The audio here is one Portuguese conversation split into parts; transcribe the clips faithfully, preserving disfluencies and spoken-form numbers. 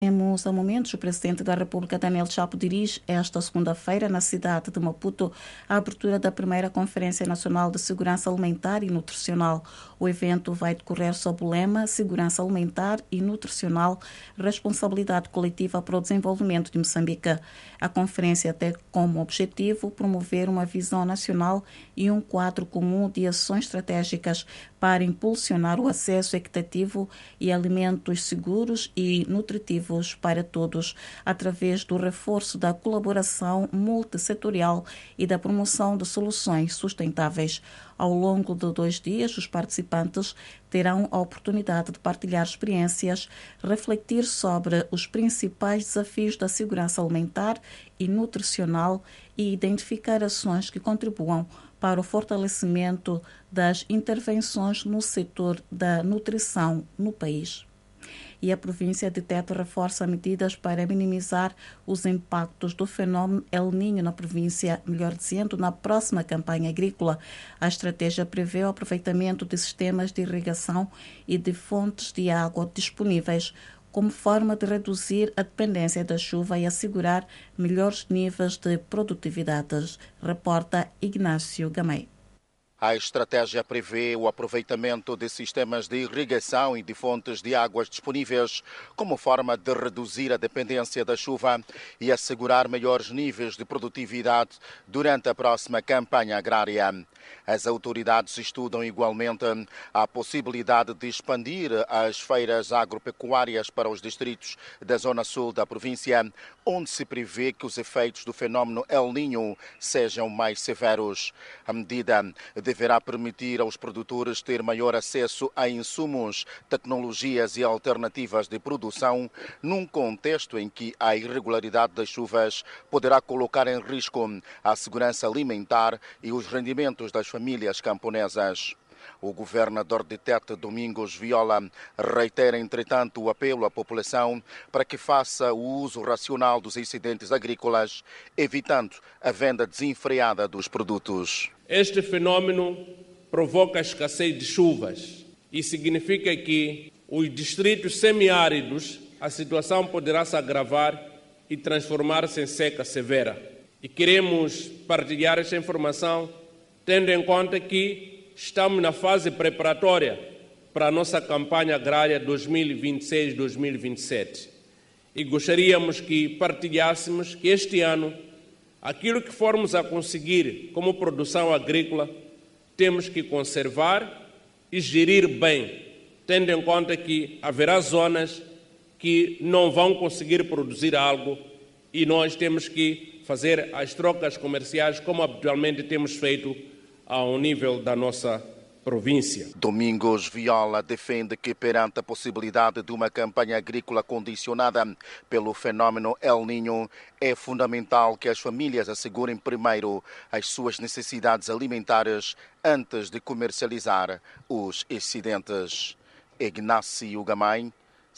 Temos a momentos o Presidente da República, Daniel Chapo, dirige esta segunda-feira na cidade de Maputo a abertura da primeira Conferência Nacional de Segurança Alimentar e Nutricional. O evento vai decorrer sob o lema Segurança Alimentar e Nutricional, Responsabilidade Coletiva para o Desenvolvimento de Moçambique. A conferência tem como objetivo promover uma visão nacional e um quadro comum de ações estratégicas para impulsionar o acesso equitativo e alimentos seguros e nutritivos para todos, através do reforço da colaboração multissetorial e da promoção de soluções sustentáveis. Ao longo de dois dias, os participantes terão a oportunidade de partilhar experiências, refletir sobre os principais desafios da segurança alimentar e nutricional e identificar ações que contribuam para o fortalecimento das intervenções no setor da nutrição no país. E a província de Tete reforça medidas para minimizar os impactos do fenómeno El Niño na província, melhor dizendo, na próxima campanha agrícola. A estratégia prevê o aproveitamento de sistemas de irrigação e de fontes de água disponíveis, como forma de reduzir a dependência da chuva e assegurar melhores níveis de produtividade, reporta Ignácio Gamay. A estratégia prevê o aproveitamento de sistemas de irrigação e de fontes de águas disponíveis como forma de reduzir a dependência da chuva e assegurar maiores níveis de produtividade durante a próxima campanha agrária. As autoridades estudam igualmente a possibilidade de expandir as feiras agropecuárias para os distritos da zona sul da província, onde se prevê que os efeitos do fenómeno El Niño sejam mais severos. A medida deverá permitir aos produtores ter maior acesso a insumos, tecnologias e alternativas de produção, num contexto em que a irregularidade das chuvas poderá colocar em risco a segurança alimentar e os rendimentos das famílias camponesas. O governador de Tete, Domingos Viola, reitera, entretanto, o apelo à população para que faça o uso racional dos excedentes agrícolas, evitando a venda desenfreada dos produtos. Este fenômeno provoca a escassez de chuvas e significa que os distritos semiáridos, a situação poderá se agravar e transformar-se em seca severa. E queremos partilhar esta informação tendo em conta que estamos na fase preparatória para a nossa campanha agrária dois mil e vinte e seis a dois mil e vinte e sete. E gostaríamos que partilhássemos que este ano, aquilo que formos a conseguir como produção agrícola, temos que conservar e gerir bem, tendo em conta que haverá zonas que não vão conseguir produzir algo e nós temos que fazer as trocas comerciais como habitualmente temos feito ao nível da nossa província. Domingos Viola defende que, perante a possibilidade de uma campanha agrícola condicionada pelo fenómeno El Niño, é fundamental que as famílias assegurem primeiro as suas necessidades alimentares antes de comercializar os excedentes. Ignácio Gamay,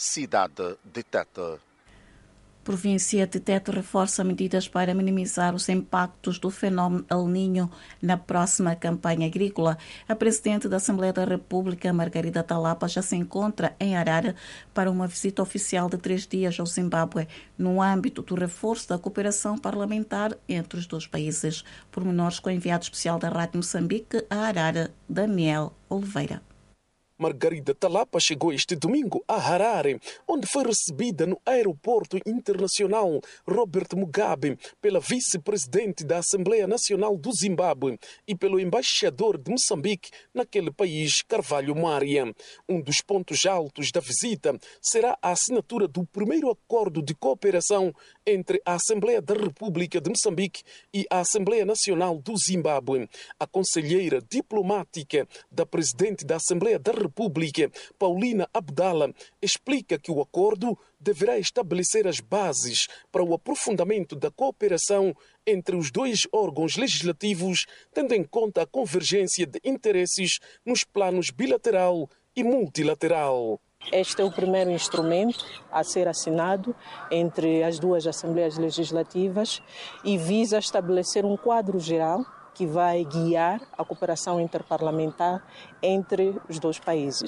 cidade de Tete. Província de Tete reforça medidas para minimizar os impactos do fenómeno El Niño na próxima campanha agrícola. A Presidente da Assembleia da República, Margarida Talapa, já se encontra em Harare para uma visita oficial de três dias ao Zimbábue, no âmbito do reforço da cooperação parlamentar entre os dois países. Pormenores com o enviado especial da Rádio Moçambique a Harare, Daniel Oliveira. Margarida Talapa chegou este domingo a Harare, onde foi recebida no aeroporto internacional Robert Mugabe pela vice-presidente da Assembleia Nacional do Zimbábue e pelo embaixador de Moçambique naquele país, Carvalho Maria. Um dos pontos altos da visita será a assinatura do primeiro acordo de cooperação entre a Assembleia da República de Moçambique e a Assembleia Nacional do Zimbábue. A conselheira diplomática da presidente da Assembleia da República, Paulina Abdala, explica que o acordo deverá estabelecer as bases para o aprofundamento da cooperação entre os dois órgãos legislativos, tendo em conta a convergência de interesses nos planos bilateral e multilateral. Este é o primeiro instrumento a ser assinado entre as duas Assembleias Legislativas e visa estabelecer um quadro geral que vai guiar a cooperação interparlamentar entre os dois países.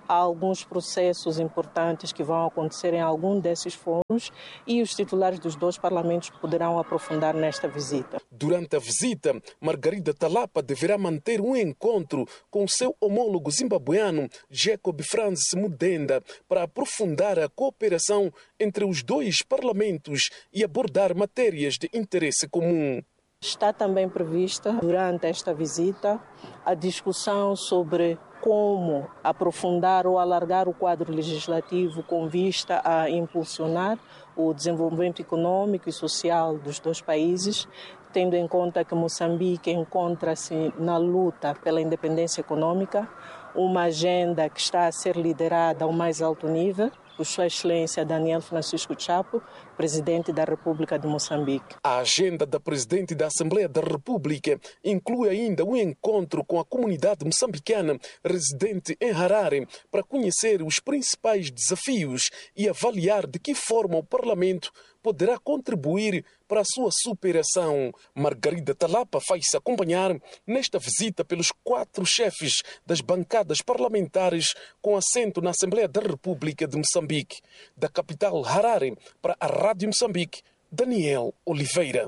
Há alguns processos importantes que vão acontecer em algum desses fóruns e os titulares dos dois parlamentos poderão aprofundar nesta visita. Durante a visita, Margarida Talapa deverá manter um encontro com seu homólogo zimbabueano Jacob Francis Mudenda para aprofundar a cooperação entre os dois parlamentos e abordar matérias de interesse comum. Está também prevista, durante esta visita, a discussão sobre como aprofundar ou alargar o quadro legislativo com vista a impulsionar o desenvolvimento econômico e social dos dois países, tendo em conta que Moçambique encontra-se na luta pela independência econômica, uma agenda que está a ser liderada ao mais alto nível por Sua Excelência Daniel Francisco Chapo, Presidente da República de Moçambique. A agenda da Presidente da Assembleia da República inclui ainda um encontro com a comunidade moçambicana residente em Harare para conhecer os principais desafios e avaliar de que forma o Parlamento poderá contribuir para a sua superação. Margarida Talapa faz-se acompanhar nesta visita pelos quatro chefes das bancadas parlamentares com assento na Assembleia da República de Moçambique. Da capital Harare para a Rádio Moçambique, Daniel Oliveira.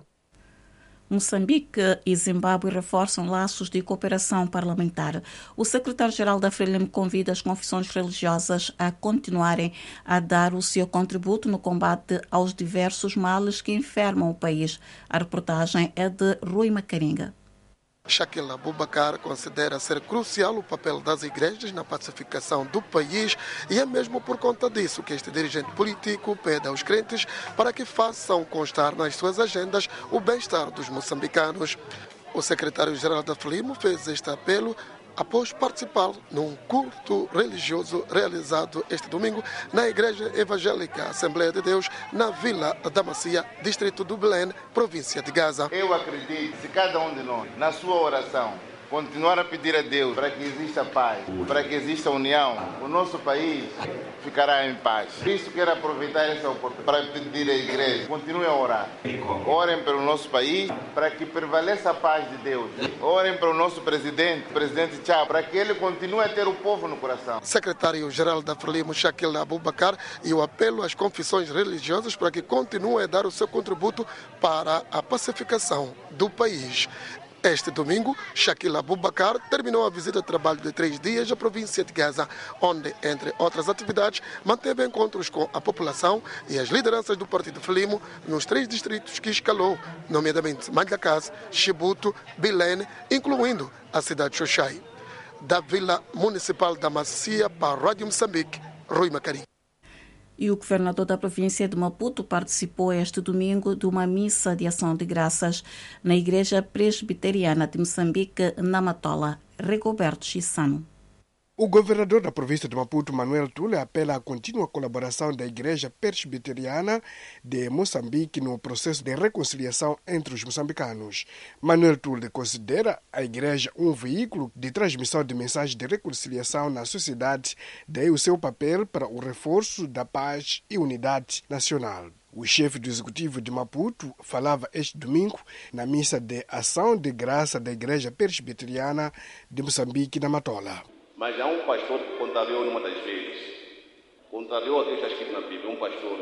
Moçambique e Zimbábue reforçam laços de cooperação parlamentar. O secretário-geral da Frelimo convida as confissões religiosas a continuarem a dar o seu contributo no combate aos diversos males que enfermam o país. A reportagem é de Rui Macaringa. Shakil Abubakar considera ser crucial o papel das igrejas na pacificação do país e é mesmo por conta disso que este dirigente político pede aos crentes para que façam constar nas suas agendas o bem-estar dos moçambicanos. O secretário-geral da Frelimo fez este apelo após participar num culto religioso realizado este domingo na Igreja Evangélica Assembleia de Deus, na Vila da Macia, distrito do Belém, província de Gaza. Eu acredito, se cada um de nós, na sua oração, continuar a pedir a Deus para que exista paz, para que exista união, o nosso país ficará em paz. Por isso quero aproveitar essa oportunidade para pedir à igreja, continue a orar. Orem pelo nosso país, para que prevaleça a paz de Deus. Orem para o nosso presidente, o presidente Chapo, para que ele continue a ter o povo no coração. Secretário-geral da Frelimo, Shakil Abubakar, e o apelo às confissões religiosas para que continuem a dar o seu contributo para a pacificação do país. Este domingo, Shakil Abubakar terminou a visita de trabalho de três dias à província de Gaza, onde, entre outras atividades, manteve encontros com a população e as lideranças do Partido Frelimo nos três distritos que escalou, nomeadamente Malhacaz, Chibuto, Belém, incluindo a cidade de Xoxai. Da Vila Municipal da Macia para a Rádio Moçambique, Rui Macarim. E o governador da província de Maputo participou este domingo de uma missa de ação de graças na Igreja Presbiteriana de Moçambique, na Matola. Rigoberto Chissano. O governador da província de Maputo, Manuel Tule, apela à contínua colaboração da Igreja Presbiteriana de Moçambique no processo de reconciliação entre os moçambicanos. Manuel Tule considera a Igreja um veículo de transmissão de mensagens de reconciliação na sociedade, daí o seu papel para o reforço da paz e unidade nacional. O chefe do Executivo de Maputo falava este domingo na missa de ação de graça da Igreja Presbiteriana de Moçambique, na Matola. Mas há um pastor que contrariou numa das vezes, contrariou aquilo que está escrito na Bíblia, um pastor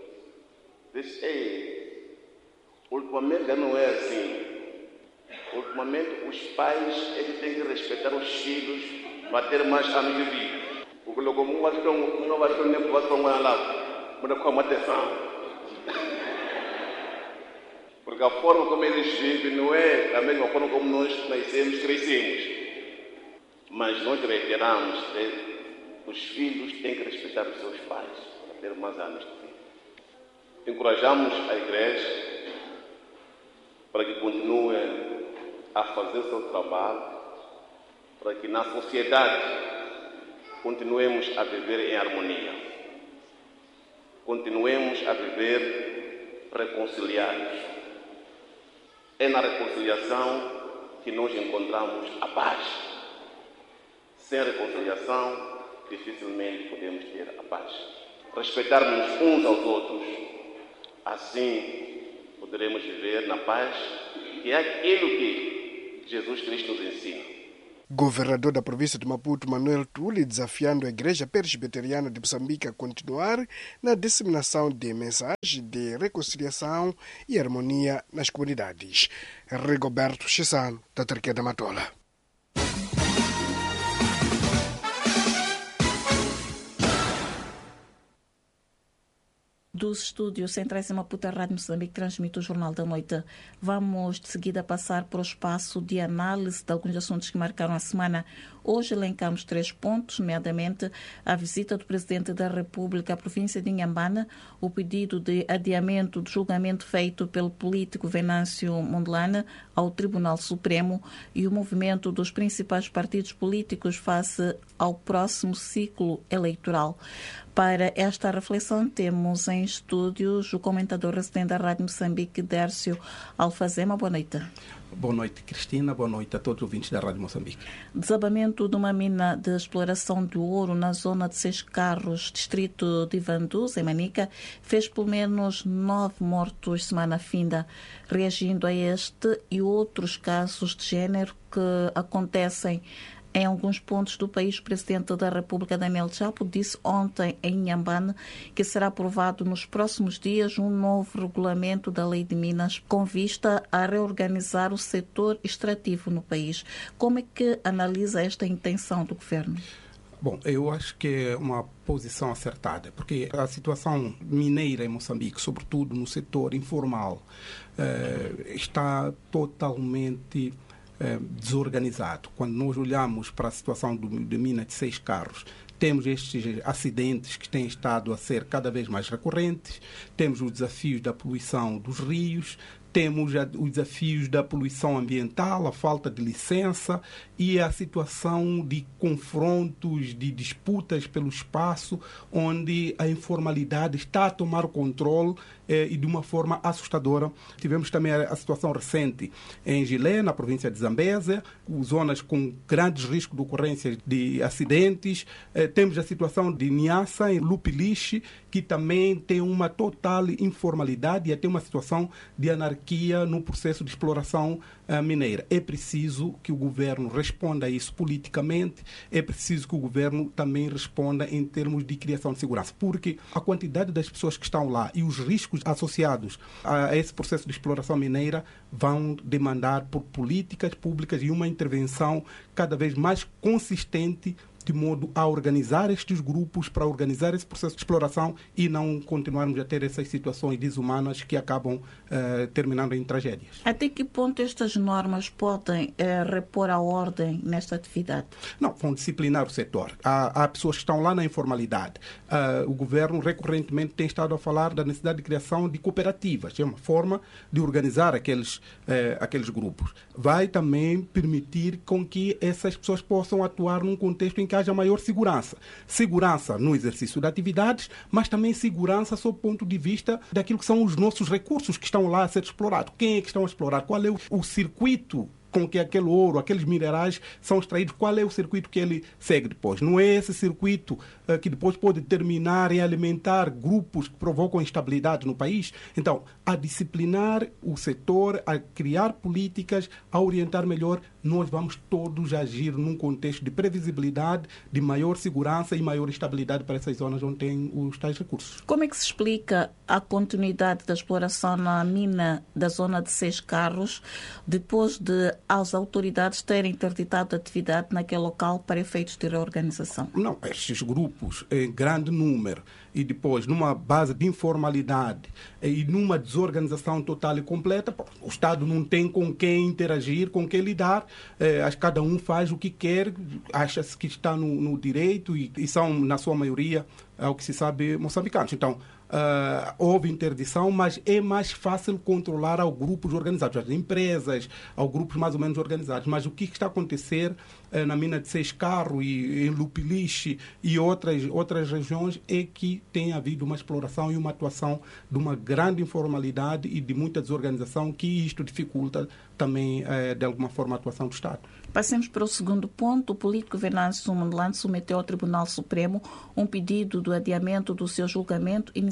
disse, ei, ultimamente já não é assim, ultimamente os pais eles têm que respeitar os filhos para ter mais anos de vida. O que logo um vai ficar um vai ficar um vai ficar um lá, mas com atenção, porque a forma como eles vivem não é a mesma forma como nós nascemos, crescemos. Mas nós reiteramos que os filhos têm que respeitar os seus pais para ter mais anos de vida. Encorajamos a igreja para que continue a fazer o seu trabalho, para que na sociedade continuemos a viver em harmonia, continuemos a viver reconciliados. É na reconciliação que nós encontramos a paz. Sem reconciliação, dificilmente podemos ter a paz. Respeitarmos uns aos outros, assim poderemos viver na paz, que é aquilo que Jesus Cristo nos ensina. Governador da província de Maputo, Manuel Tule, desafiando a Igreja Presbiteriana de Moçambique a continuar na disseminação de mensagens de reconciliação e harmonia nas comunidades. Rigoberto Chissano, da Turquia da Matola. Dos estúdios centrais em Maputo, a Rádio Moçambique transmite o Jornal da Noite. Vamos de seguida passar para o espaço de análise de alguns assuntos que marcaram a semana. Hoje elencamos três pontos, nomeadamente a visita do Presidente da República à província de Inhambane, o pedido de adiamento do julgamento feito pelo político Venâncio Mondlane ao Tribunal Supremo e o movimento dos principais partidos políticos face ao próximo ciclo eleitoral. Para esta reflexão, temos em estúdios o comentador residente da Rádio Moçambique, Dércio Alfazema. Boa noite. Boa noite, Cristina. Boa noite a todos os ouvintes da Rádio Moçambique. Desabamento de uma mina de exploração de ouro na zona de Seis Carros, distrito de Vanduz, em Manica, fez pelo menos nove mortos semana finda. Reagindo a este e outros casos de género que acontecem em alguns pontos do país, o Presidente da República, Daniel Chapo, disse ontem em Inhambane que será aprovado nos próximos dias um novo regulamento da Lei de Minas com vista a reorganizar o setor extrativo no país. Como é que analisa esta intenção do Governo? Bom, eu acho que é uma posição acertada, porque a situação mineira em Moçambique, sobretudo no setor informal, eh, está totalmente Eh, desorganizado. Quando nós olhamos para a situação do, de mina de Seis Carros, temos estes acidentes que têm estado a ser cada vez mais recorrentes, temos os desafios da poluição dos rios, temos os desafios da poluição ambiental, a falta de licença e a situação de confrontos, de disputas pelo espaço, onde a informalidade está a tomar o controle eh, e de uma forma assustadora. Tivemos também a, a situação recente em Gilé, na província de Zambésia, zonas com grandes riscos de ocorrência de acidentes. Eh, temos a situação de Niassa, em Lupiliche, que também tem uma total informalidade e até uma situação de anarquia no processo de exploração uh, mineira. É preciso que o governo responda a isso politicamente, é preciso que o governo também responda em termos de criação de segurança, porque a quantidade das pessoas que estão lá e os riscos associados a esse processo de exploração mineira vão demandar por políticas públicas e uma intervenção cada vez mais consistente de modo a organizar estes grupos, para organizar esse processo de exploração e não continuarmos a ter essas situações desumanas que acabam uh, terminando em tragédias. Até que ponto estas normas podem uh, repor a ordem nesta atividade? Não, vão disciplinar o setor. Há, há pessoas que estão lá na informalidade. Uh, o governo recorrentemente tem estado a falar da necessidade de criação de cooperativas. É uma forma de organizar aqueles, uh, aqueles grupos. Vai também permitir com que essas pessoas possam atuar num contexto em que haja maior segurança. Segurança no exercício de atividades, mas também segurança sob o ponto de vista daquilo que são os nossos recursos que estão lá a ser explorados. Quem é que estão a explorar? Qual é o, o circuito com que aquele ouro, aqueles minerais são extraídos, qual é o circuito que ele segue depois. Não é esse circuito uh, que depois pode terminar em alimentar grupos que provocam instabilidade no país. Então, a disciplinar o setor, a criar políticas, a orientar melhor, nós vamos todos agir num contexto de previsibilidade, de maior segurança e maior estabilidade para essas zonas onde tem os tais recursos. Como é que se explica a continuidade da exploração na mina da zona de Seis Carros, depois de as autoridades terem interditado a atividade naquele local para efeitos de reorganização? Não, estes grupos em grande número e depois numa base de informalidade e numa desorganização total e completa, o Estado não tem com quem interagir, com quem lidar, eh, cada um faz o que quer, acha-se que está no, no direito e, e são, na sua maioria, ao que se sabe, moçambicanos. Então, Uh, houve interdição, mas é mais fácil controlar ao grupos organizados, às empresas, aos grupos mais ou menos organizados. Mas o que está a acontecer uh, na mina de Seis Carros e em Lupiliche e outras, outras regiões é que tem havido uma exploração e uma atuação de uma grande informalidade e de muita desorganização, que isto dificulta também, uh, de alguma forma, a atuação do Estado. Passemos para o segundo ponto. O político Venâncio Mondlane submeteu ao Tribunal Supremo um pedido do adiamento do seu julgamento inicial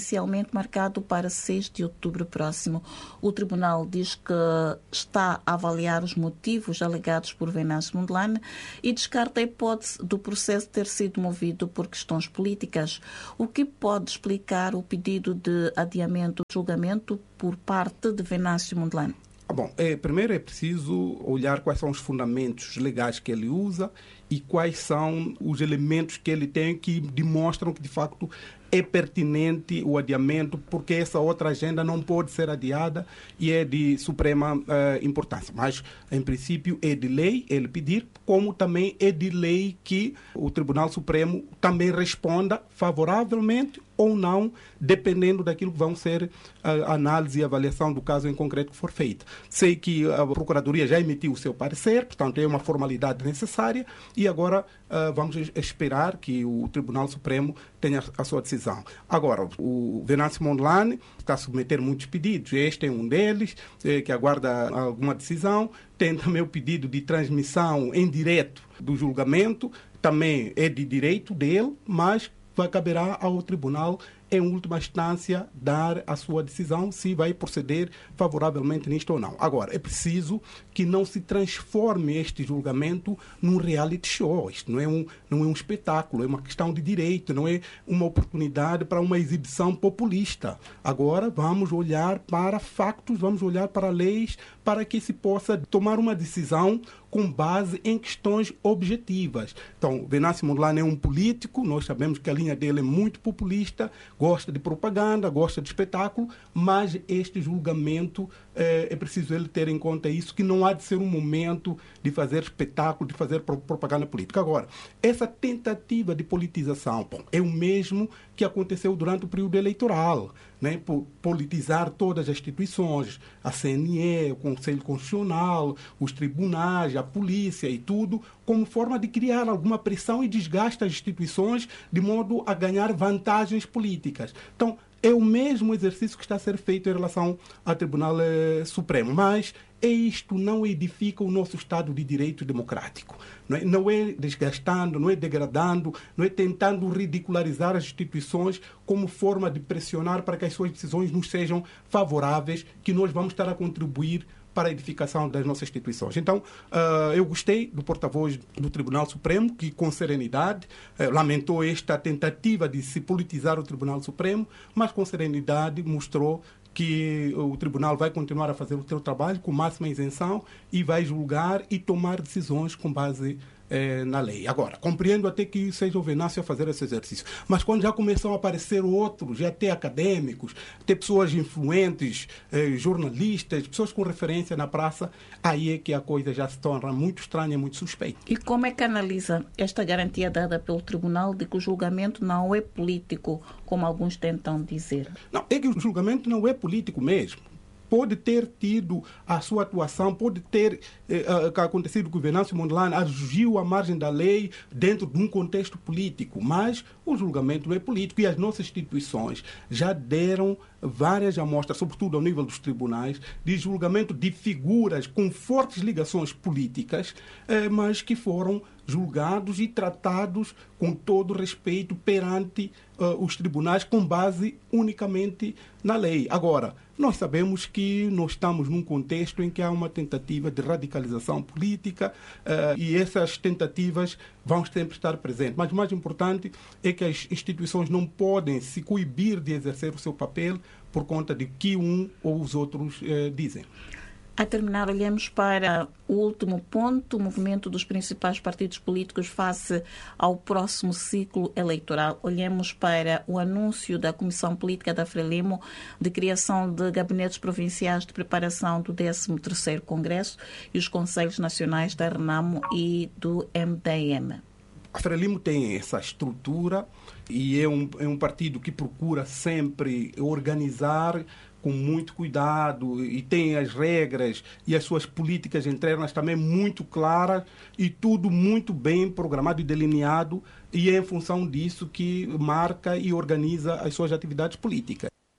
inicialmente marcado para seis de outubro próximo. O tribunal diz que está a avaliar os motivos alegados por Venâncio Mondlane e descarta a hipótese do processo ter sido movido por questões políticas. O que pode explicar o pedido de adiamento do julgamento por parte de Venâncio Mondlane? Ah, bom, é, primeiro é preciso olhar quais são os fundamentos legais que ele usa e quais são os elementos que ele tem que demonstram que, de facto, é pertinente o adiamento, porque essa outra agenda não pode ser adiada e é de suprema uh, importância. Mas, em princípio, é de lei ele pedir, como também é de lei que o Tribunal Supremo também responda favoravelmente ou não, dependendo daquilo que vão ser a análise e avaliação do caso em concreto que for feita. Sei que a Procuradoria já emitiu o seu parecer, portanto é uma formalidade necessária e agora uh, vamos esperar que o Tribunal Supremo tenha a sua decisão. Agora, o Venâncio Mondlane está a submeter muitos pedidos. Este é um deles, eh, que aguarda alguma decisão. Tem também o pedido de transmissão em direto do julgamento, também é de direito dele, mas vai caberá ao tribunal, em última instância, dar a sua decisão se vai proceder favoravelmente nisto ou não. Agora, é preciso que não se transforme este julgamento num reality show. Isto não é um, não é um espetáculo, é uma questão de direito, não é uma oportunidade para uma exibição populista. Agora, vamos olhar para factos, vamos olhar para leis, para que se possa tomar uma decisão com base em questões objetivas. Então, Venâncio Mondlane é um político, nós sabemos que a linha dele é muito populista, gosta de propaganda, gosta de espetáculo, mas este julgamento é, é preciso ele ter em conta isso, que não há de ser um momento de fazer espetáculo, de fazer propaganda política. Agora, essa tentativa de politização, bom, é o mesmo que aconteceu durante o período eleitoral, né? Por politizar todas as instituições, a C N E, o Conselho Constitucional, os tribunais, a polícia e tudo, como forma de criar alguma pressão e desgaste às instituições de modo a ganhar vantagens políticas. Então, é o mesmo exercício que está a ser feito em relação ao Tribunal eh, Supremo, mas é isto não edifica o nosso Estado de Direito democrático. Não é, não é desgastando, não é degradando, não é tentando ridicularizar as instituições como forma de pressionar para que as suas decisões nos sejam favoráveis, que nós vamos estar a contribuir para a edificação das nossas instituições. Então, uh, eu gostei do porta-voz do Tribunal Supremo, que com serenidade uh, lamentou esta tentativa de se politizar o Tribunal Supremo, mas com serenidade mostrou que o Tribunal vai continuar a fazer o seu trabalho com máxima isenção e vai julgar e tomar decisões com base eh, na lei. Agora, compreendo até que seja o Venâncio a fazer esse exercício, mas quando já começam a aparecer outros, já até acadêmicos, até pessoas influentes, eh, jornalistas, pessoas com referência na praça, aí é que a coisa já se torna muito estranha, muito suspeita. E como é que analisa esta garantia dada pelo Tribunal de que o julgamento não é político, como alguns tentam dizer? Não, é que o julgamento não é político mesmo. Pode ter tido a sua atuação, pode ter eh, acontecido que o Venâncio Mondlane agiu à margem da lei dentro de um contexto político, mas o julgamento não é político e as nossas instituições já deram várias amostras, sobretudo ao nível dos tribunais, de julgamento de figuras com fortes ligações políticas, eh, mas que foram julgados e tratados com todo respeito perante uh, os tribunais com base unicamente na lei. Agora, nós sabemos que nós estamos num contexto em que há uma tentativa de radicalização política uh, e essas tentativas vão sempre estar presentes. Mas o mais importante é que as instituições não podem se coibir de exercer o seu papel por conta de que um ou os outros uh, dizem. A terminar, olhamos para o último ponto, o movimento dos principais partidos políticos face ao próximo ciclo eleitoral. Olhemos para o anúncio da Comissão Política da Frelimo de criação de gabinetes provinciais de preparação do décimo terceiro Congresso e os Conselhos Nacionais da RENAMO e do M D M. A Frelimo tem essa estrutura e é um, é um partido que procura sempre organizar com muito cuidado e tem as regras e as suas políticas internas também muito claras e tudo muito bem programado e delineado, e é em função disso que marca e organiza as suas atividades políticas.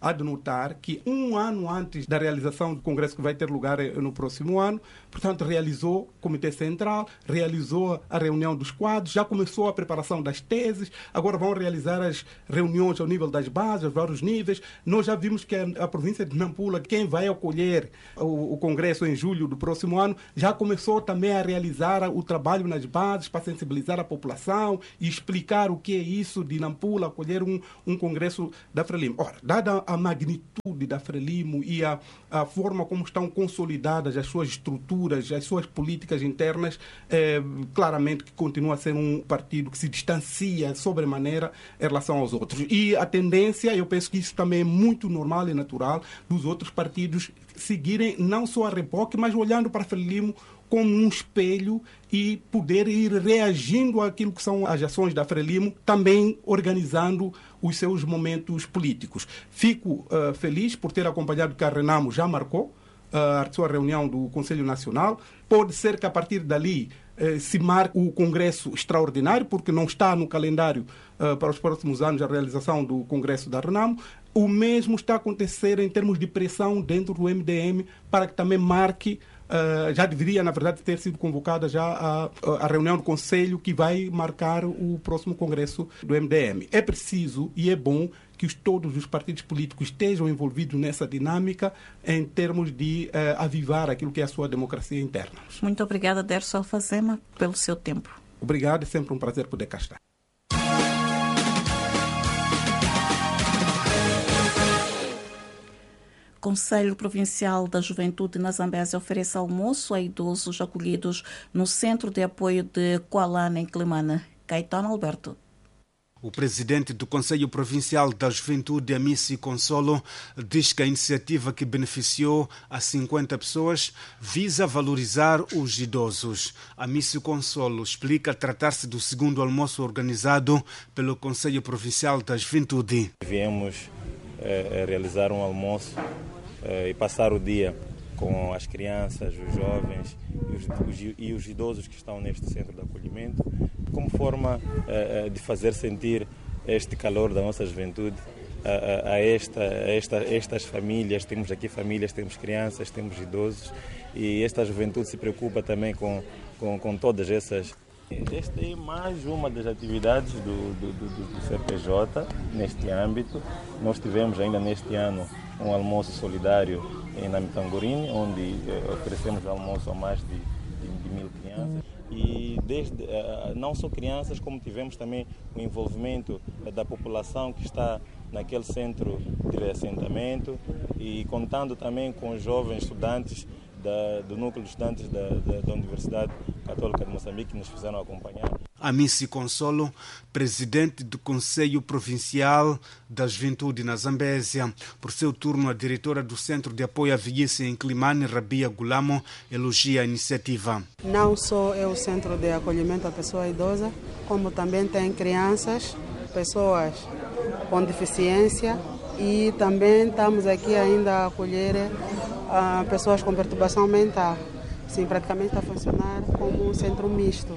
há de notar que um ano antes da realização do congresso que vai ter lugar no próximo ano, portanto, realizou o Comitê Central, realizou a reunião dos quadros, já começou a preparação das teses, agora vão realizar as reuniões ao nível das bases, aos vários níveis. Nós já vimos que a, a província de Nampula, quem vai acolher o, o congresso em julho do próximo ano, já começou também a realizar o trabalho nas bases para sensibilizar a população e explicar o que é isso de Nampula acolher um, um congresso da Frelimo. Ora, dada a magnitude da Frelimo e a, a forma como estão consolidadas as suas estruturas, as suas políticas internas, é, claramente que continua a ser um partido que se distancia sobremaneira em relação aos outros. E a tendência, eu penso que isso também é muito normal e natural, dos outros partidos seguirem não só a reboque, mas olhando para a Frelimo como um espelho e poder ir reagindo àquilo que são as ações da Frelimo, também organizando os seus momentos políticos. Fico uh, feliz por ter acompanhado que a Renamo já marcou uh, a sua reunião do Conselho Nacional. Pode ser que a partir dali uh, se marque o Congresso Extraordinário, porque não está no calendário uh, para os próximos anos a realização do Congresso da Renamo. O mesmo está a acontecer em termos de pressão dentro do M D M para que também marque. Uh, já deveria, na verdade, ter sido convocada já a, a reunião do Conselho que vai marcar o próximo Congresso do M D M. É preciso e é bom que os, todos os partidos políticos estejam envolvidos nessa dinâmica em termos de uh, avivar aquilo que é a sua democracia interna. Muito obrigada, Derso Alfazema, pelo seu tempo. Obrigado, é sempre um prazer poder cá estar. Conselho Provincial da Juventude na Zambésia oferece almoço a idosos acolhidos no Centro de Apoio de Kualana, em Climane. Caetano Alberto. O presidente do Conselho Provincial da Juventude, Amici Consolo, diz que a iniciativa que beneficiou a cinquenta pessoas visa valorizar os idosos. Amici Consolo explica tratar-se do segundo almoço organizado pelo Conselho Provincial da Juventude. Viemos eh, realizar um almoço eh, e passar o dia com as crianças, os jovens e os, os, e os idosos que estão neste centro de acolhimento, como forma eh, de fazer sentir este calor da nossa juventude a, a, esta, a esta, estas famílias. Temos aqui famílias, temos crianças, temos idosos, e esta juventude se preocupa também com, com, com todas essas. Esta é mais uma das atividades do, do, do, do C P J neste âmbito. Nós tivemos ainda neste ano um almoço solidário em Namitangorine, onde eh, oferecemos almoço a mais de, de, de mil crianças. E desde, eh, não só crianças, como tivemos também o envolvimento da população que está naquele centro de reassentamento, e contando também com os jovens estudantes Da, do núcleo de estudantes da, da, da Universidade Católica de Moçambique, que nos fizeram acompanhar. Amici Consolo, presidente do Conselho Provincial da Juventude na Zambésia. Por seu turno, a diretora do Centro de Apoio à Velhice em Climane, Rabia Gulamo, elogia a iniciativa. Não só é o Centro de Acolhimento à Pessoa Idosa, como também tem crianças, pessoas com deficiência, e também estamos aqui ainda a acolher uh, pessoas com perturbação mental. Sim, praticamente está a funcionar como um centro misto.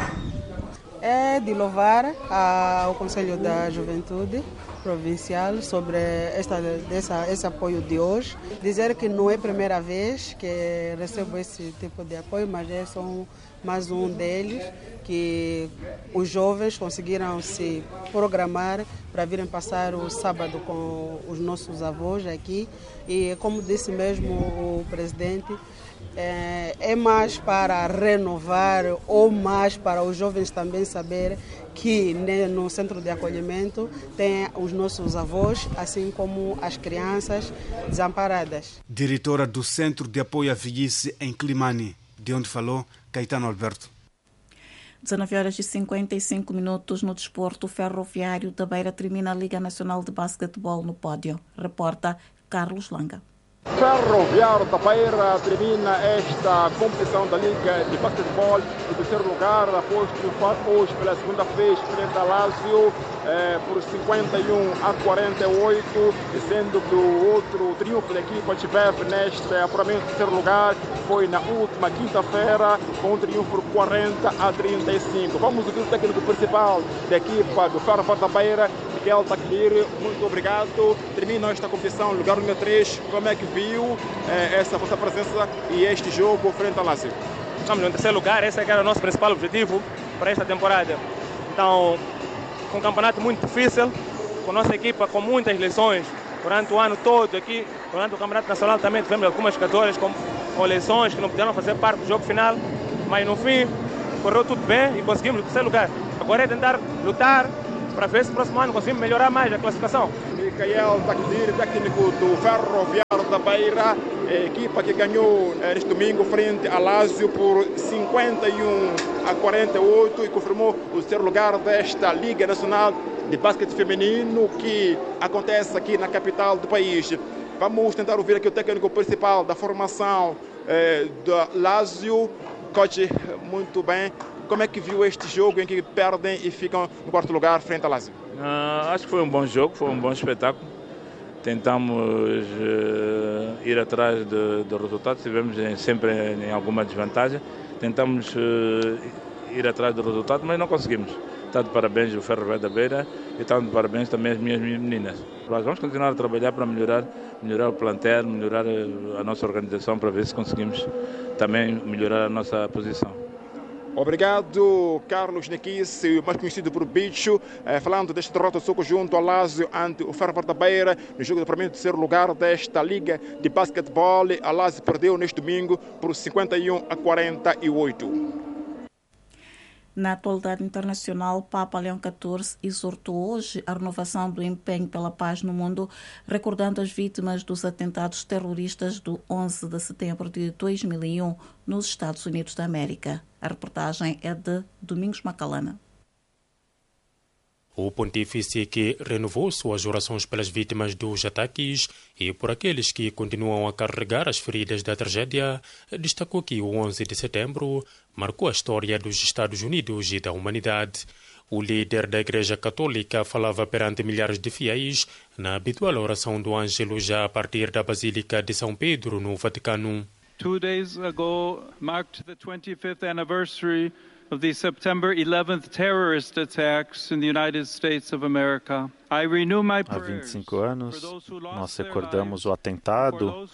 É de louvar uh, o Conselho da Juventude Provincial sobre esta, dessa, esse apoio de hoje. Dizer que não é a primeira vez que recebo esse tipo de apoio, mas é só um, mais um deles, que os jovens conseguiram se programar para virem passar o sábado com os nossos avós aqui. E como disse mesmo o presidente, é, é mais para renovar ou mais para os jovens também saber que no centro de acolhimento tem os nossos avós, assim como as crianças desamparadas. Diretora do Centro de Apoio à Velhice em Climane, de onde falou Caetano Alberto. dezenove horas e cinquenta e cinco minutos no desporto. Ferroviário da Beira termina a Liga Nacional de Basquetebol no pódio. Reporta Carlos Langa. Ferroviário da Beira termina esta competição da Liga de Basquetebol em terceiro lugar, após triunfar hoje pela segunda vez frente a Lazio eh, por cinquenta e um a quarenta e oito, sendo que o outro triunfo da equipa tiveve neste apuramento de terceiro lugar foi na última quinta-feira, com um triunfo por quarenta a trinta e cinco. Vamos ouvir o técnico principal da equipa do Ferroviário da Beira, Miguel Takdir, muito obrigado. Termina esta competição, lugar número três. Como é que viu eh, essa vossa presença e este jogo frente ao Lazio? Estamos no terceiro lugar, esse era o nosso principal objetivo para esta temporada. Então, com um campeonato muito difícil, com a nossa equipa com muitas lesões durante o ano todo aqui, durante o Campeonato Nacional também tivemos algumas jogadoras com, com lesões que não puderam fazer parte do jogo final, mas no fim correu tudo bem e conseguimos o terceiro lugar. Agora é tentar lutar para ver se no próximo ano conseguimos melhorar mais a classificação. Miguel Takdir, técnico do Ferroviário da Beira, a equipa que ganhou neste domingo frente a Lazio por cinquenta e um a quarenta e oito e confirmou o terceiro lugar desta Liga Nacional de Basquete Feminino que acontece aqui na capital do país. Vamos tentar ouvir aqui o técnico principal da formação eh, da Lazio. Coach, muito bem. Como é que viu este jogo em que perdem e ficam no quarto lugar frente a Lazio? Uh, acho que foi um bom jogo, foi um bom espetáculo. Tentamos uh, ir atrás do, do resultado, estivemos em, sempre em alguma desvantagem. Tentamos uh, ir atrás do resultado, mas não conseguimos. Está de parabéns o Ferroviário da Beira e está de parabéns também as minhas meninas. Nós vamos continuar a trabalhar para melhorar, melhorar o plantel, melhorar a nossa organização para ver se conseguimos também melhorar a nossa posição. Obrigado, Carlos Nequice, mais conhecido por Bicho, eh, falando deste derrota do seu conjunto ao Lazio ante o Ferroviário da Beira, no jogo de primeiro e terceiro lugar desta Liga de Basquetebol. A Lazio perdeu neste domingo por cinquenta e um a quarenta e oito. Na atualidade internacional, Papa Leão catorze exortou hoje a renovação do empenho pela paz no mundo, recordando as vítimas dos atentados terroristas do onze de setembro de dois mil e um nos Estados Unidos da América. A reportagem é de Domingos Macalana. O pontífice, que renovou suas orações pelas vítimas dos ataques e por aqueles que continuam a carregar as feridas da tragédia, destacou que o onze de setembro marcou a história dos Estados Unidos e da humanidade. O líder da Igreja Católica falava perante milhares de fiéis na habitual oração do Ângelo já a partir da Basílica de São Pedro, no Vaticano. Two days ago marked the twenty-fifth anniversary of the September eleventh terrorist attacks in the United States of America. I renew my Há vinte e cinco anos, nós recordamos o atentado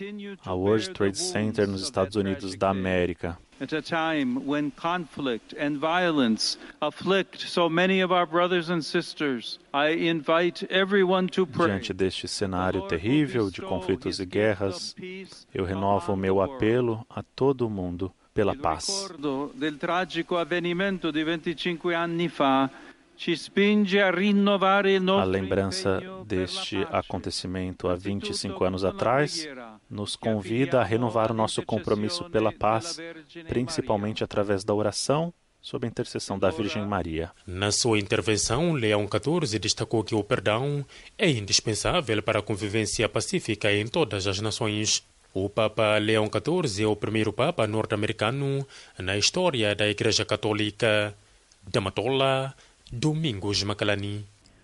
ao World Trade Center nos Estados Unidos da América. At a time when conflict and violence afflict so many of our brothers and sisters, I invite everyone to pray. Diante deste cenário terrível de conflitos e guerras, eu renovo o meu apelo a todo mundo pela paz. Del tragico avvenimento di venticinque anni fa ci spinge a rinnovare il nostro. A lembrança deste acontecimento há vinte e cinco anos atrás nos convida a renovar o nosso compromisso pela paz, principalmente através da oração sob a intercessão da Virgem Maria. Na sua intervenção, Leão catorze destacou que o perdão é indispensável para a convivência pacífica em todas as nações. O Papa Leão catorze é o primeiro Papa norte-americano na história da Igreja Católica. Da Matola, Domingos Macalani.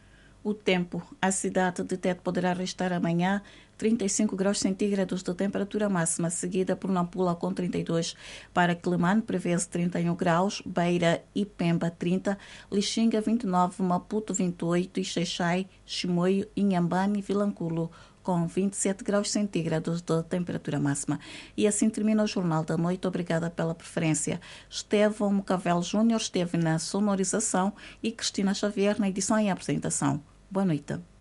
O tempo. A cidade de Tete poderá restar amanhã trinta e cinco graus centígrados de temperatura máxima, seguida por Nampula com trinta e dois. Para Quelimane prevê-se trinta e um graus, Beira e Pemba trinta, Lixinga vinte e nove, Maputo vinte e oito e Xaixai, Chimoio, Inhambane e Vilanculo com vinte e sete graus centígrados de temperatura máxima. E assim termina o Jornal da Noite. Obrigada pela preferência. Estevão Mocavel Júnior esteve na sonorização e Cristina Xavier na edição e apresentação. Boa noite.